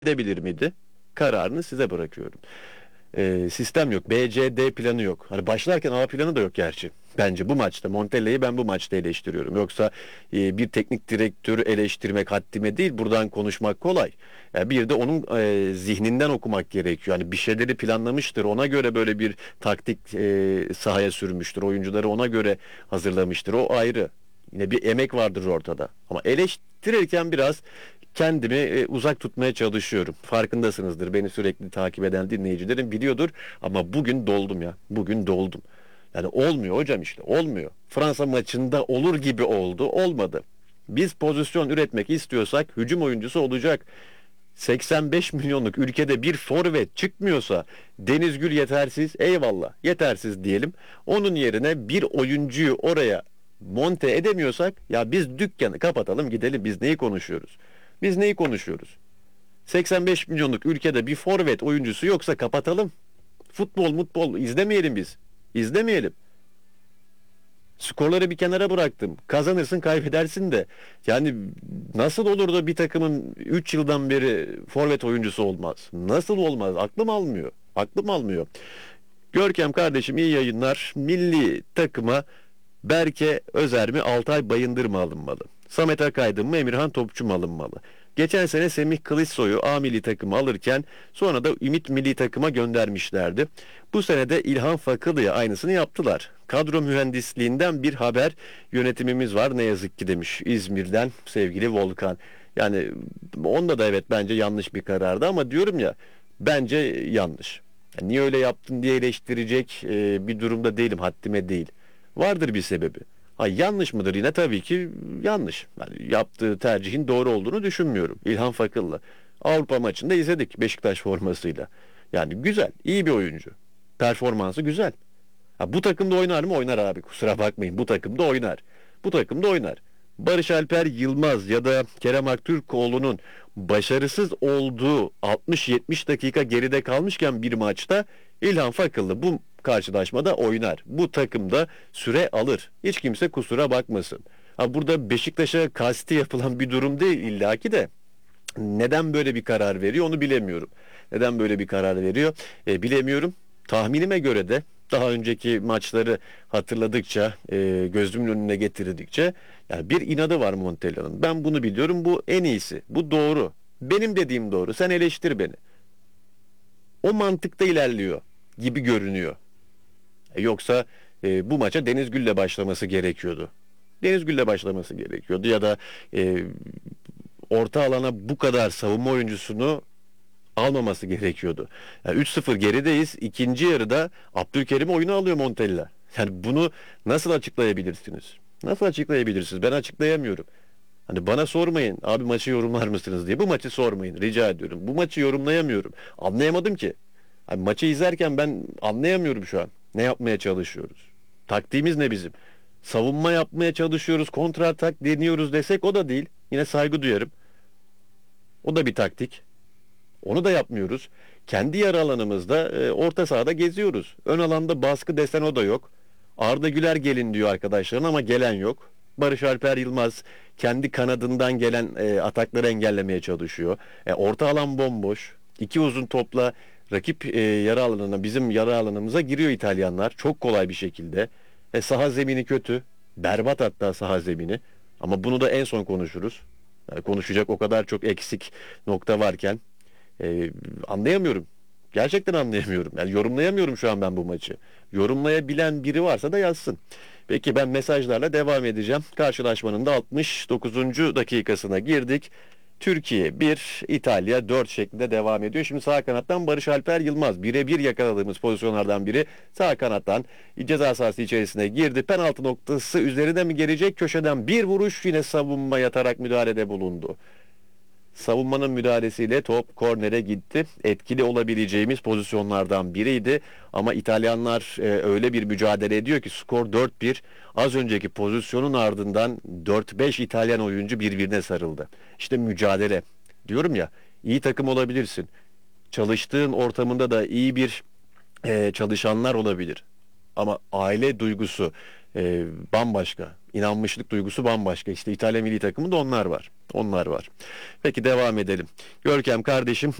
edebilir miydi? Kararını size bırakıyorum. Sistem yok. B, C, D planı yok. Hani başlarken A planı da yok gerçi. Bence bu maçta Montella'yı ben bu maçta eleştiriyorum. Yoksa bir teknik direktörü eleştirmek haddime değil. Buradan konuşmak kolay. Yani bir de onun zihninden okumak gerekiyor. Yani bir şeyleri planlamıştır. Ona göre böyle bir taktik sahaya sürmüştür. Oyuncuları ona göre hazırlamıştır. O ayrı. Yine bir emek vardır ortada. Ama eleştirirken biraz kendimi uzak tutmaya çalışıyorum. Farkındasınızdır. Beni sürekli takip eden dinleyicilerim biliyordur. Ama bugün doldum ya. Bugün doldum. Yani olmuyor hocam işte. Olmuyor. Fransa maçında olur gibi oldu. Olmadı. Biz pozisyon üretmek istiyorsak hücum oyuncusu olacak. 85 milyonluk ülkede bir forvet çıkmıyorsa Deniz Gül yetersiz, eyvallah yetersiz diyelim. Onun yerine bir oyuncuyu oraya monte edemiyorsak ya biz dükkanı kapatalım gidelim, biz neyi konuşuyoruz? Biz neyi konuşuyoruz? 85 milyonluk ülkede bir forvet oyuncusu yoksa kapatalım. Futbol izlemeyelim biz. İzlemeyelim. Skorları bir kenara bıraktım. Kazanırsın kaybedersin de. Yani nasıl olur da bir takımın 3 yıldan beri forvet oyuncusu olmaz? Nasıl olmaz? Aklım almıyor. Aklım almıyor. Görkem kardeşim iyi yayınlar. Milli takıma Berke Özer mi Altay Bayındır mı alınmalı? Samet Akaydın mı Emirhan Topçu mu alınmalı? Geçen sene Semih Kılıçsoy'u A milli takıma alırken sonra da Ümit milli takıma göndermişlerdi. Bu sene de İlhan Fakılı'ya aynısını yaptılar. Kadro mühendisliğinden bir haber yönetimimiz var ne yazık ki demiş İzmir'den sevgili Volkan. Yani onda da evet bence yanlış bir karardı ama diyorum ya bence yanlış. Yani niye öyle yaptın diye eleştirecek bir durumda değilim, haddime değil. Vardır bir sebebi. Ha, yanlış mıdır yine? Tabii ki yanlış. Yani yaptığı tercihin doğru olduğunu düşünmüyorum. İlhan Fakıl'la. Avrupa maçında izledik Beşiktaş formasıyla. Yani güzel, iyi bir oyuncu. Performansı güzel. Ha, bu takımda oynar mı? Oynar abi. Kusura bakmayın. Bu takımda oynar. Bu takımda oynar. Barış Alper Yılmaz ya da Kerem Aktürkoğlu'nun başarısız olduğu 60-70 dakika geride kalmışken bir maçta İlhan Fakıllı bu karşılaşmada oynar. Bu takımda süre alır. Hiç kimse kusura bakmasın. Ha, burada Beşiktaş'a kasti yapılan bir durum değil illaki de. Neden böyle bir karar veriyor onu bilemiyorum. Neden böyle bir karar veriyor bilemiyorum. Tahminime göre de daha önceki maçları hatırladıkça, gözümün önüne getirdikçe yani bir inadı var Montella'nın. Ben bunu biliyorum. Bu en iyisi. Bu doğru. Benim dediğim doğru. Sen eleştir beni. O mantıkta ilerliyor gibi görünüyor. Yoksa bu maça Deniz Gül'le başlaması gerekiyordu. Deniz Gül'le başlaması gerekiyordu ya da orta alana bu kadar savunma oyuncusunu almaması gerekiyordu. Yani 3-0 gerideyiz. İkinci yarıda Abdülkerim oyunu alıyor Montella. Yani bunu nasıl açıklayabilirsiniz? Nasıl açıklayabilirsiniz? Ben açıklayamıyorum. Hani bana sormayın abi maçı yorumlar mısınız diye. Bu maçı sormayın rica ediyorum. Bu maçı yorumlayamıyorum. Anlayamadım ki. Hani maçı izlerken ben anlayamıyorum şu an. Ne yapmaya çalışıyoruz? Taktiğimiz ne bizim? Savunma yapmaya çalışıyoruz, kontra atak deniyoruz desek o da değil. Yine saygı duyarım. O da bir taktik. Onu da yapmıyoruz. Kendi yarı alanımızda orta sahada geziyoruz. Ön alanda baskı desen o da yok. Arda Güler gelin diyor arkadaşların ama gelen yok. Barış Alper Yılmaz kendi kanadından gelen atakları engellemeye çalışıyor. Orta alan bomboş. İki uzun topla rakip yarı alanına, bizim yarı alanımıza giriyor İtalyanlar. Çok kolay bir şekilde. Saha zemini kötü. Berbat hatta saha zemini. Ama bunu da en son konuşuruz. Yani konuşacak o kadar çok eksik nokta varken. Anlayamıyorum. Gerçekten anlayamıyorum. Yani yorumlayamıyorum şu an ben bu maçı. Yorumlayabilen biri varsa da yazsın. Peki ben mesajlarla devam edeceğim. Karşılaşmanın da 69. dakikasına girdik. Türkiye 1, İtalya 4 şeklinde devam ediyor. Şimdi sağ kanattan Barış Alper Yılmaz. Birebir yakaladığımız pozisyonlardan biri sağ kanattan ceza sahası içerisine girdi. Penaltı noktası üzerine mi gelecek? Köşeden bir vuruş yine savunma yatarak müdahalede bulundu. Savunmanın müdahalesiyle top kornere gitti. Etkili olabileceğimiz pozisyonlardan biriydi. Ama İtalyanlar öyle bir mücadele ediyor ki skor 4-1. Az önceki pozisyonun ardından 4-5 İtalyan oyuncu birbirine sarıldı. İşte mücadele. Diyorum ya iyi takım olabilirsin. Çalıştığın ortamında da iyi bir çalışanlar olabilir. Ama aile duygusu bambaşka. İnanmışlık duygusu bambaşka. İşte İtalya milli takımında onlar var. Onlar var. Peki devam edelim. Görkem kardeşim